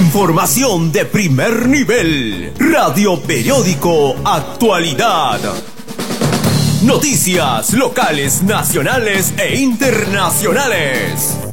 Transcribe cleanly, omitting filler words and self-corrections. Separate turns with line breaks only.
Información de primer nivel. Radio Periódico Actualidad. Noticias locales, nacionales e internacionales.